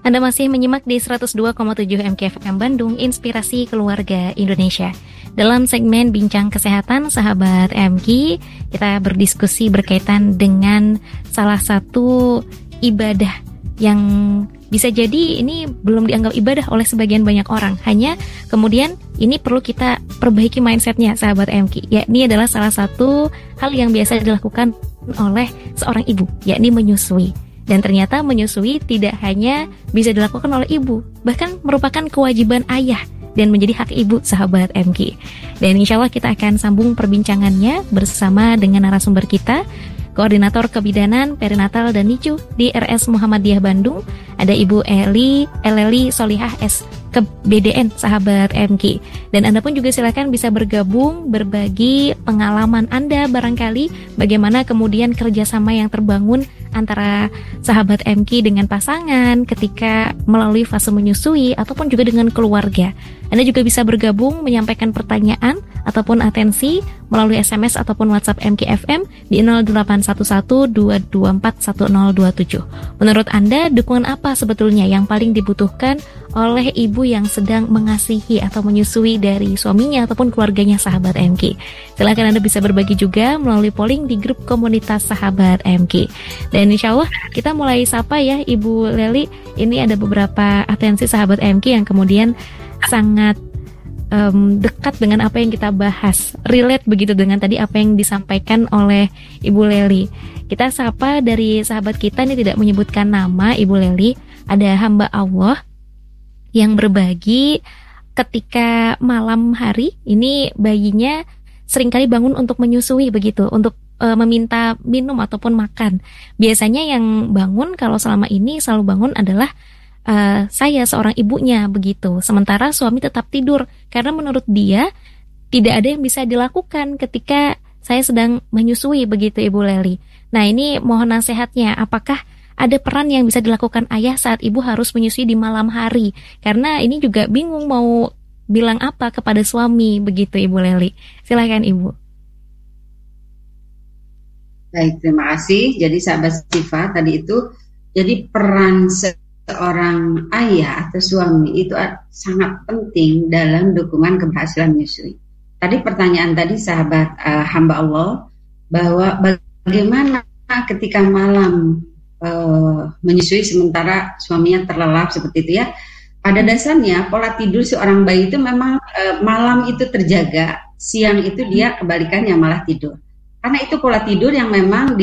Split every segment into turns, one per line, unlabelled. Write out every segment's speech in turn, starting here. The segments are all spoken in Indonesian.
Anda masih menyimak di 102,7 MKFM Bandung, Inspirasi Keluarga Indonesia. Dalam segmen Bincang Kesehatan, sahabat MK, kita berdiskusi berkaitan dengan salah satu ibadah yang bisa jadi ini belum dianggap ibadah oleh sebagian banyak orang. Hanya kemudian ini perlu kita perbaiki mindsetnya, sahabat MK. Yakni adalah salah satu hal yang biasa dilakukan oleh seorang ibu, yakni menyusui. Dan ternyata menyusui tidak hanya bisa dilakukan oleh ibu, bahkan merupakan kewajiban ayah dan menjadi hak ibu, sahabat MK. Dan insya Allah kita akan sambung perbincangannya bersama dengan narasumber kita, Koordinator Kebidanan, Perinatal dan NICU di RS Muhammadiyah Bandung, ada Ibu Eleli Solihah S. BDN, sahabat MK. Dan Anda pun juga silakan bisa bergabung, berbagi pengalaman Anda barangkali bagaimana kemudian kerjasama yang terbangun antara sahabat MK dengan pasangan ketika melalui fase menyusui ataupun juga dengan keluarga. Anda juga bisa bergabung, menyampaikan pertanyaan ataupun atensi melalui SMS ataupun WhatsApp MKFM di 0811-224-1027. Menurut Anda, dukungan apa sebetulnya yang paling dibutuhkan oleh ibu yang sedang mengasihi atau menyusui dari suaminya ataupun keluarganya, sahabat MK? Silakan Anda bisa berbagi juga melalui polling di grup komunitas sahabat MK. Dan insya Allah kita mulai sapa ya Ibu Leli. Ini ada beberapa atensi sahabat MK yang kemudian sangat dekat dengan apa yang kita bahas, relate begitu dengan tadi apa yang disampaikan oleh Ibu Leli. Kita sapa dari sahabat kita, ini tidak menyebutkan nama Ibu Leli. Ada hamba Allah yang berbagi ketika malam hari ini bayinya seringkali bangun untuk menyusui begitu, untuk meminta minum ataupun makan. Biasanya yang bangun kalau selama ini selalu bangun adalah saya seorang ibunya begitu. Sementara suami tetap tidur karena menurut dia tidak ada yang bisa dilakukan ketika saya sedang menyusui begitu, Ibu Leli. Nah, ini mohon nasihatnya, apakah ada peran yang bisa dilakukan ayah saat ibu harus menyusui di malam hari? Karena ini juga bingung mau bilang apa kepada suami begitu, Ibu Leli. Silakan Ibu.
Baik, terima kasih. Jadi sahabat Sifa tadi itu, jadi peran seorang ayah atau suami itu sangat penting dalam dukungan keberhasilan menyusui. Tadi pertanyaan tadi sahabat hamba Allah bahwa bagaimana ketika malam menyusui sementara suaminya terlelap seperti itu ya. Pada dasarnya pola tidur seorang bayi itu memang malam itu terjaga, siang itu dia kebalikannya malah tidur. Karena itu pola tidur yang memang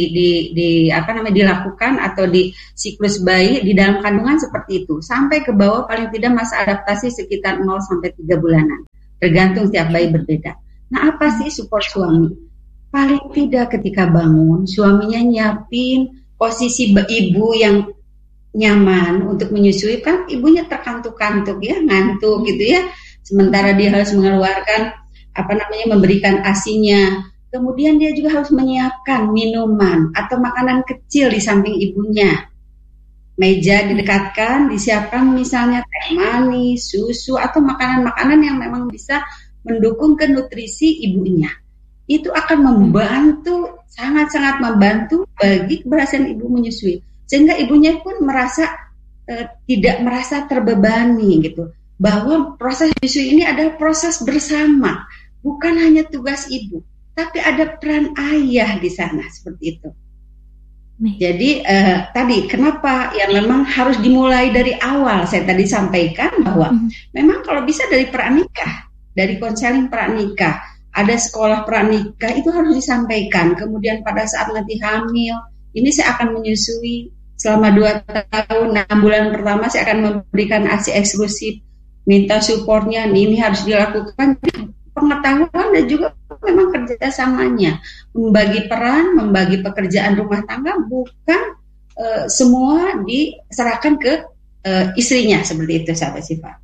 dilakukan atau di siklus bayi di dalam kandungan seperti itu. Sampai ke bawah paling tidak masa adaptasi sekitar 0 sampai 3 bulanan. Tergantung setiap bayi berbeda. Nah, apa sih support suami? Paling tidak ketika bangun, suaminya nyiapin posisi ibu yang nyaman untuk menyusui. Kan ibunya terkantuk-kantuk ya, ngantuk gitu ya. Sementara dia harus mengeluarkan memberikan ASI-nya. Kemudian dia juga harus menyiapkan minuman atau makanan kecil di samping ibunya. Meja didekatkan, disiapkan misalnya teh manis, susu, atau makanan-makanan yang memang bisa mendukung ke nutrisi ibunya. Itu akan membantu, sangat-sangat membantu bagi keberhasilan ibu menyusui. Sehingga ibunya pun merasa tidak merasa terbebani gitu. Bahwa proses menyusui ini adalah proses bersama, bukan hanya tugas ibu. Tapi ada peran ayah di sana seperti itu. Jadi tadi kenapa ya memang harus dimulai dari awal. Saya tadi sampaikan bahwa memang kalau bisa dari pranikah, dari konseling pranikah, ada sekolah pranikah itu harus disampaikan. Kemudian pada saat nanti hamil, ini saya akan menyusui selama 2 tahun, 6 bulan pertama saya akan memberikan ASI eksklusif, minta supportnya, ini harus dilakukan. Pengetahuan dan juga memang kerjasamanya, membagi peran, membagi pekerjaan rumah tangga, bukan semua diserahkan ke istrinya seperti itu, sahabat Sifa.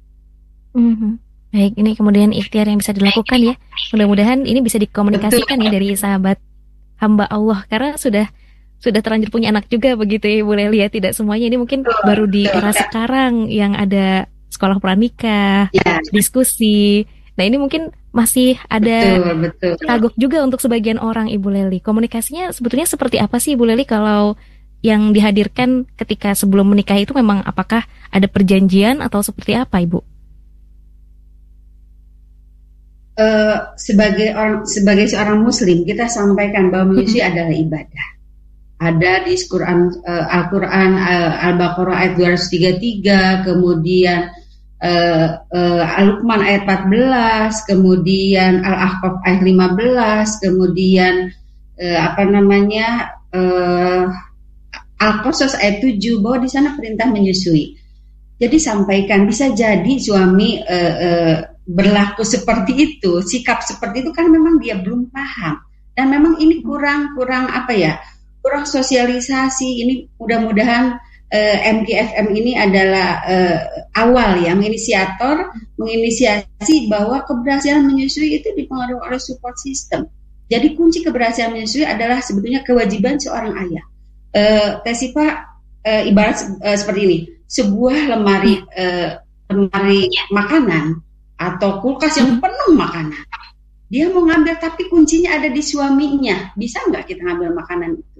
Baik, ini kemudian ikhtiar yang bisa dilakukan ya. Mudah-mudahan ini bisa dikomunikasikan ya dari sahabat hamba Allah, karena sudah terlanjur punya anak juga begitu ya, Ibu Leli ya. Tidak semuanya ini mungkin baru di era sekarang yang ada sekolah pranikah, diskusi. Nah, ini mungkin masih ada kagok juga untuk sebagian orang, Ibu Leli. Komunikasinya sebetulnya seperti apa sih, Ibu Leli, kalau yang dihadirkan ketika sebelum menikah itu memang apakah ada perjanjian atau seperti apa, Ibu?
Sebagai seorang muslim kita sampaikan bahwa menyusui adalah ibadah. Ada di Al-Quran Al-Baqarah ayat 233, kemudian Al-Luqman ayat 14, kemudian Al-Ahqaf ayat 15, kemudian Al-Qasas ayat 7, bahwa di sana perintah menyusui. Jadi sampaikan, bisa jadi suami berlaku seperti itu, sikap seperti itu kan memang dia belum paham, dan memang ini kurang sosialisasi. Ini mudah-mudahan MKFM ini adalah awal ya, menginisiasi bahwa keberhasilan menyusui itu dipengaruhi oleh support system. Jadi kunci keberhasilan menyusui adalah sebetulnya kewajiban seorang ayah. Tesipa ibarat seperti ini, sebuah lemari makanan atau kulkas yang penuh makanan. Dia mau ngambil tapi kuncinya ada di suaminya. Bisa nggak kita ngambil makanan itu?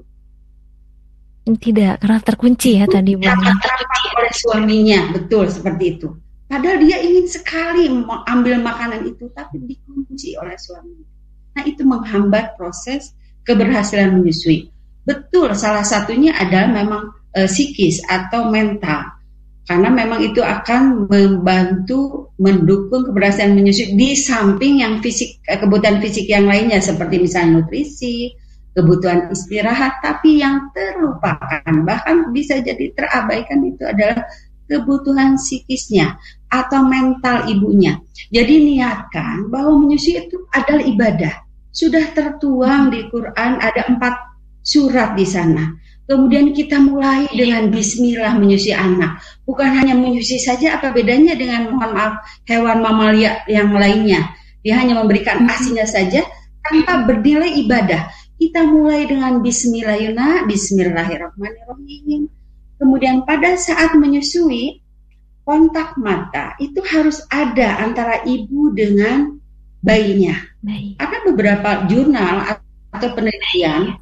Tidak, karena terkunci ya tadi.
Terkunci oleh suaminya, betul seperti itu. Padahal dia ingin sekali mengambil makanan itu, tapi dikunci oleh suaminya. Nah, itu menghambat proses keberhasilan menyusui. Betul, salah satunya adalah memang psikis atau mental. Karena memang itu akan membantu mendukung keberhasilan menyusui di samping yang fisik, kebutuhan fisik yang lainnya seperti misalnya nutrisi, kebutuhan istirahat, tapi yang terlupakan bahkan bisa jadi terabaikan itu adalah kebutuhan psikisnya atau mental ibunya. Jadi niatkan bahwa menyusui itu adalah ibadah. Sudah tertuang di Quran, ada 4 surat di sana. Kemudian kita mulai dengan bismillah menyusui anak. Bukan hanya menyusui saja, apa bedanya dengan mohon maaf hewan mamalia yang lainnya. Dia hanya memberikan asinya saja tanpa bernilai ibadah. Kita mulai dengan bismillah, bismillahirrahmanirrahim. Kemudian pada saat menyusui, kontak mata itu harus ada antara ibu dengan bayinya. Ada beberapa jurnal atau penelitian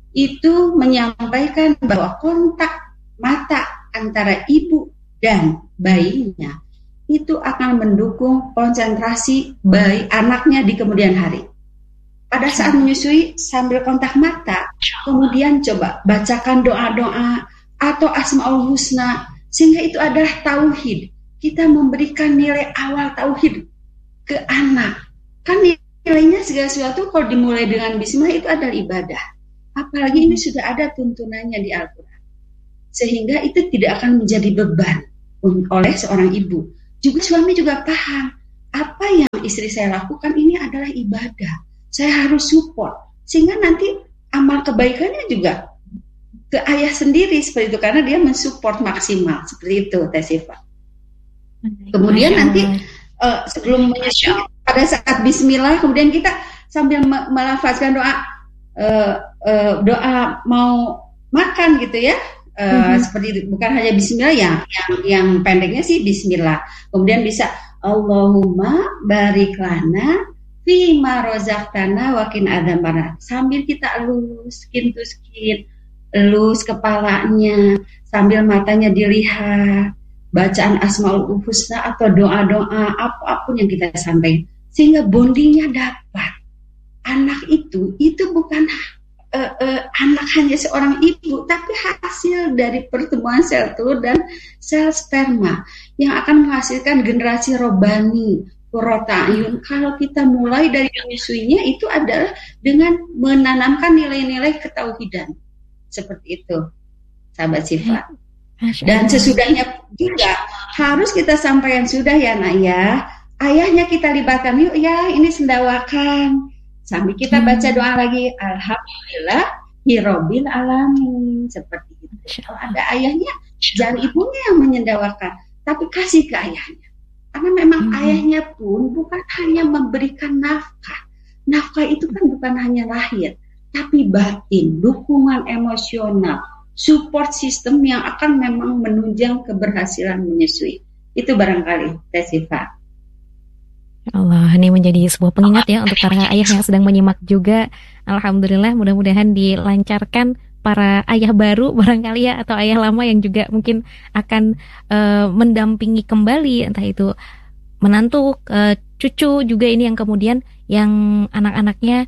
itu menyampaikan bahwa kontak mata antara ibu dan bayinya itu akan mendukung konsentrasi bayi anaknya di kemudian hari. Pada saat menyusui sambil kontak mata, kemudian coba bacakan doa-doa atau Asmaul Husna, sehingga itu adalah tauhid. Kita memberikan nilai awal tauhid ke anak. Kan nilainya segala sesuatu kalau dimulai dengan bismillah itu adalah ibadah. Apalagi ini sudah ada tuntunannya di Al-Quran. Sehingga itu tidak akan menjadi beban oleh seorang ibu. Juga suami juga paham, apa yang istri saya lakukan ini adalah ibadah. Saya harus support. Sehingga nanti amal kebaikannya juga ke ayah sendiri seperti itu. Karena dia mensupport maksimal. Seperti itu, Tesifa. Kemudian nanti sebelum menyusui, pada saat bismillah, kemudian kita sambil melafazkan doa mau makan gitu ya, seperti itu. Bukan hanya bismillah, yang pendeknya sih bismillah. Kemudian bisa Allahumma barik lana fima rozaqtana wa qina adzabannar. Sambil kita elus skin to skin, elus kepalanya, sambil matanya dilihat, bacaan Asmaul Husna atau doa-doa apapun yang kita sampaikan, sehingga bondingnya dapat. Anak itu bukan anak hanya seorang ibu, tapi hasil dari pertemuan sel telur dan sel sperma yang akan menghasilkan generasi robani, qurrata ayun. Kalau kita mulai dari menyusuinya itu adalah dengan menanamkan nilai-nilai ketauhidan. Seperti itu, sahabat Syifa. Dan sesudahnya juga harus kita sampaikan, sudah ya nak ya, ayahnya kita libatkan, yuk ya, ini sendawakan. Sambil kita baca doa lagi, alhamdulillah hirobbil alamin, seperti itu. Kalau ada ayahnya, jangan ibunya yang menyendawakan, tapi kasih ke ayahnya. Karena memang ayahnya pun bukan hanya memberikan nafkah. Nafkah itu kan bukan hanya lahir, tapi batin, dukungan emosional, support system yang akan memang menunjang keberhasilan menyusui. Itu barangkali, Tesifa.
Allah, ini menjadi sebuah pengingat ya untuk para ayah yang sedang menyimak juga. Alhamdulillah, mudah-mudahan dilancarkan para ayah baru barangkali ya, atau ayah lama yang juga mungkin akan mendampingi kembali, entah itu menantu, cucu juga ini yang kemudian yang anak-anaknya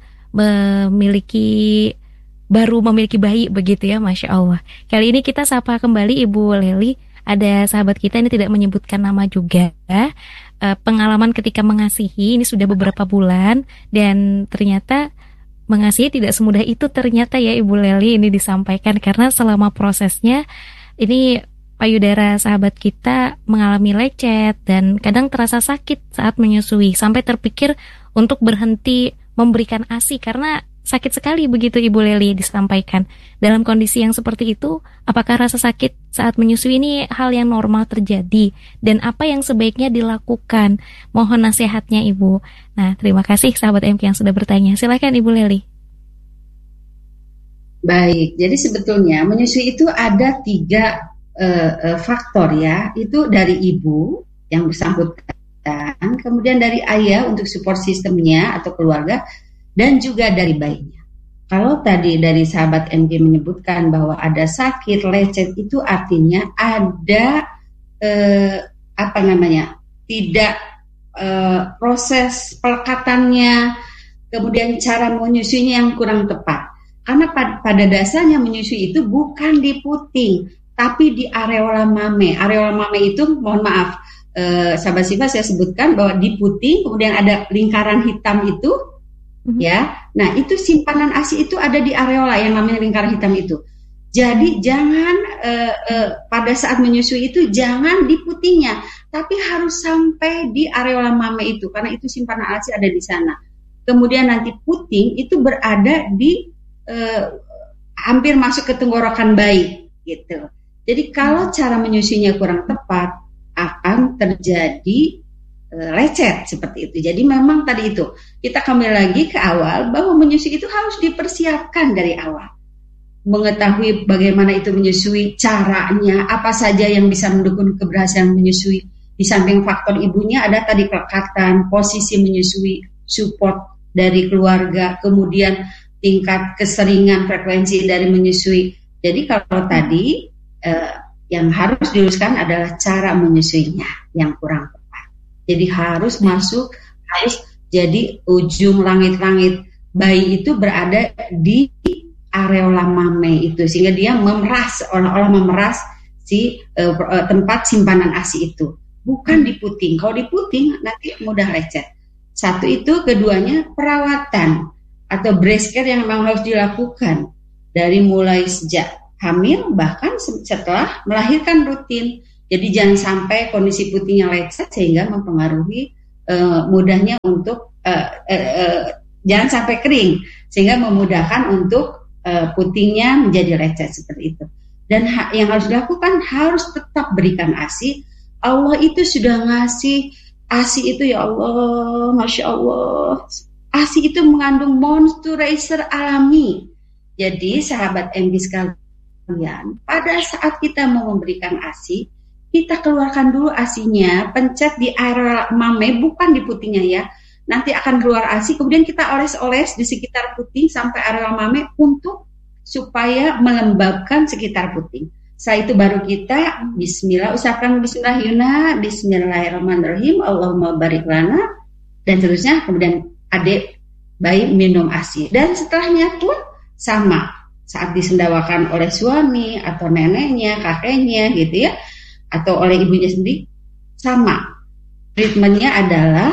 baru memiliki bayi begitu ya, Masya Allah. Kali ini kita sapa kembali Ibu Lely. Ada sahabat kita ini tidak menyebutkan nama juga. Pengalaman ketika mengasihi ini sudah beberapa bulan dan ternyata mengasihi tidak semudah itu ternyata ya Ibu Lely ini disampaikan, karena selama prosesnya ini payudara sahabat kita mengalami lecet dan kadang terasa sakit saat menyusui sampai terpikir untuk berhenti memberikan ASI karena sakit sekali begitu Ibu Lely disampaikan. Dalam kondisi yang seperti itu, apakah rasa sakit saat menyusui ini hal yang normal terjadi? Dan apa yang sebaiknya dilakukan? Mohon nasihatnya Ibu. Nah, terima kasih sahabat MK yang sudah bertanya. Silakan Ibu Lely.
Baik, jadi sebetulnya menyusui itu ada 3 faktor ya. Itu dari ibu yang bersangkutan, kemudian dari ayah untuk support sistemnya atau keluarga, dan juga dari bayinya. Kalau tadi dari sahabat MG menyebutkan bahwa ada sakit lecet, itu artinya ada tidak proses pelekatannya, kemudian cara menyusuinya yang kurang tepat. Karena pada dasarnya menyusui itu bukan di puting, tapi di areola mame. Areola mame itu, mohon maaf, sahabat Siva saya sebutkan bahwa di puting, kemudian ada lingkaran hitam itu. Ya, nah itu simpanan ASI itu ada di areola yang namanya lingkaran hitam itu. Jadi jangan pada saat menyusui itu jangan di putingnya, tapi harus sampai di areola mame itu, karena itu simpanan ASI ada di sana. Kemudian nanti puting itu berada di hampir masuk ke tenggorokan bayi, gitu. Jadi kalau cara menyusuinya kurang tepat akan terjadi lecet seperti itu. Jadi memang tadi itu kita kembali lagi ke awal bahwa menyusui itu harus dipersiapkan dari awal. Mengetahui bagaimana itu menyusui, caranya, apa saja yang bisa mendukung keberhasilan menyusui. Di samping faktor ibunya ada tadi kelekatan, posisi menyusui, support dari keluarga, kemudian tingkat keseringan frekuensi dari menyusui. Jadi kalau tadi yang harus diluruskan adalah cara menyusuinya yang kurang tepat. Jadi harus masuk, harus jadi ujung langit-langit bayi itu berada di areola mame itu, sehingga dia memeras, seolah-olah memeras si tempat simpanan ASI itu, bukan di puting. Kalau di puting nanti mudah lecet. Satu itu, keduanya perawatan atau breast care yang memang harus dilakukan dari mulai sejak hamil bahkan setelah melahirkan rutin. Jadi jangan sampai kondisi putingnya lecet sehingga mempengaruhi mudahnya untuk jangan sampai kering sehingga memudahkan untuk putingnya menjadi lecet seperti itu. Dan yang harus dilakukan harus tetap berikan ASI. Allah itu sudah ngasih ASI itu, ya Allah, Masya Allah. ASI itu mengandung moisturizer alami. Jadi sahabat MB sekalian, pada saat kita mau memberikan ASI, kita keluarkan dulu ASINya, pencet di area mame, bukan di putingnya ya. Nanti akan keluar ASI, kemudian kita oles-oles di sekitar puting sampai area mame untuk supaya melembabkan sekitar puting. Setelah itu baru kita bismillah, ucapkan bismillah Yuna, bismillahirrahmanirrahim, Allahumma barik lana, dan seterusnya. Kemudian adik bayi minum ASI. Dan setelahnya pun sama, saat disendawakan oleh suami atau neneknya, kakeknya gitu ya, atau oleh ibunya sendiri, sama. Treatmentnya adalah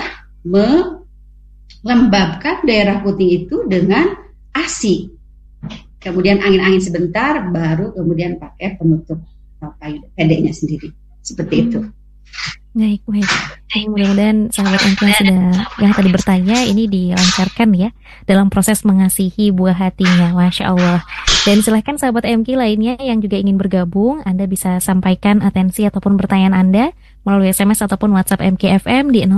melembabkan daerah puting itu dengan ASI. Kemudian angin-angin sebentar, baru kemudian pakai penutup pedeknya sendiri. Seperti itu.
Baik. Mudah-mudahan sahabat MK yang tadi bertanya ini dilancarkan ya dalam proses mengasihi buah hatinya. Masya Allah. Dan silahkan sahabat MK lainnya yang juga ingin bergabung, Anda bisa sampaikan atensi ataupun pertanyaan Anda melalui SMS ataupun WhatsApp MKFM di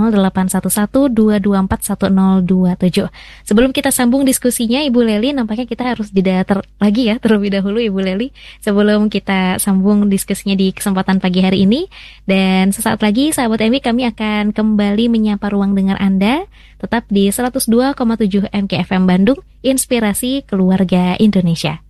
0811-224-1027. Sebelum kita sambung diskusinya, Ibu Lely, nampaknya kita harus jeda lagi ya terlebih dahulu Ibu Lely, sebelum kita sambung diskusinya di kesempatan pagi hari ini. Dan sesaat lagi sahabat MK, kami akan kembali menyapa ruang dengar Anda tetap di 102,7 MKFM Bandung, Inspirasi Keluarga Indonesia.